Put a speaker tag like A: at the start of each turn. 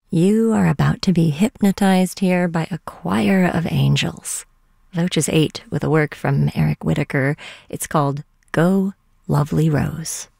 A: You are about to be hypnotized here by a choir of angels. Voces 8 with a work from Eric Whitacre. It's called Go, Lovely Rose.